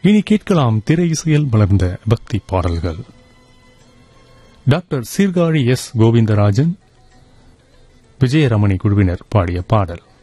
இனி கேட்கலாம் திரை இசையில் மலர்ந்த பக்தி பாடல்கள். Doctor Sirkazhi S. கோவிந்தராஜன், விஜயரமணி குழுவினர் பாடிய பாடல்.